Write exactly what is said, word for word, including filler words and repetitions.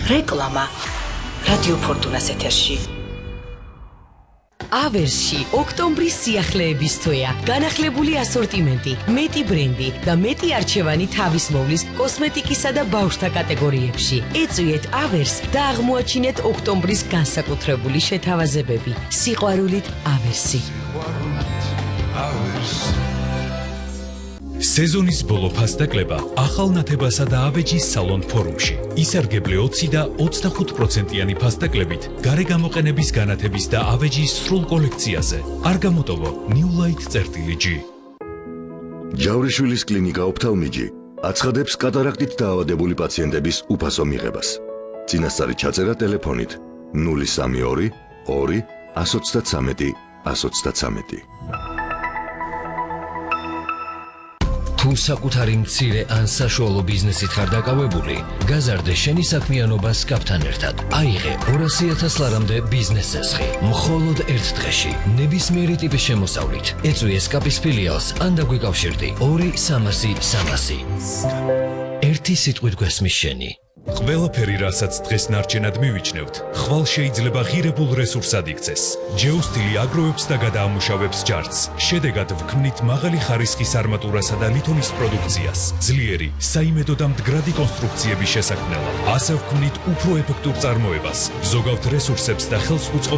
რეკლამა რადიო ფორტუნას ეთერში. ავერსში ოქტომბრის სიახლეების თვეა. განახლებული ასორტიმენტი, მეტი ბრენდი და მეტი არჩევანი თავისმოვლის კოსმეტიკისა და ბავშვთა კატეგორიებში. ეწვიეთ ავერს და აღმოაჩინეთ ოქტომბრის განსაკუთრებული შეთავაზებები. სიყვარულით ავერსი. სეზონის ბოლო ფასდაკლება ახალ ნათებასა და ავეჯის სალონ ფორუმში. ისარგებლე ოცი და ოცდახუთ პროცენტიანი ფასდაკლებით გარეგამოყენების განათების და ავეჯის სრულ კოლექციაზე. არ გამოტოვო newlight.g. ჯავრიშვილის კლინიკა ოფთალმიჯი აცხადებს კატარაქტით დაავადებული პაციენტების უფასო მიღებას. წინასწარი ჩაწერა ტელეფონით ნული სამი ორი ორი ათს ოცდათრამეტი ათს ოცდათრამეტი. თუ საკუთარი მცირე ან საშუალო ბიზნესით ხარ დაკავებული, გაზარდე შენი საქმიანობა სკაპთან ერთად. აიღე ორასი ათას ლარამდე ბიზნეს წესხი. მხოლოდ ერთ დღეში, ნებისმიერი ტიპის შემოსავლით. ეწვიე სკაპის ფილიალს ან დაგვიკავშირდი ორი სამასი სამასი. ერთი სიტყვით გვესმის შენი. ყველაფერი, რასაც დღეს ნარჩენად მივიჩნევთ, ხვალ შეიძლება ღირებულ რესურსად იქცეს. ჯეოსტილი აგროვებს და გადაამუშავებს ჯარცს. შედეგად ვქმნით მაღალი ხარისხის არმატურასა და ლითონის პროდუქციას. ძლიერი, საიმედო და მდგრადი კონსტრუქციების შესაქმნელად. ასე ვქმნით უფრო ეფექტურ წარმოებას. ზოგავთ რესურსებს და ხელს უწყობთ